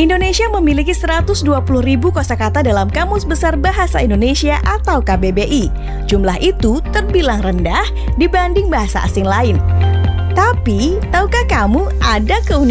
Indonesia memiliki 120.000 kosakata dalam Kamus Besar Bahasa Indonesia atau KBBI. Jumlah itu terbilang rendah dibanding bahasa asing lain. Tapi, tahukah kamu ada keunikan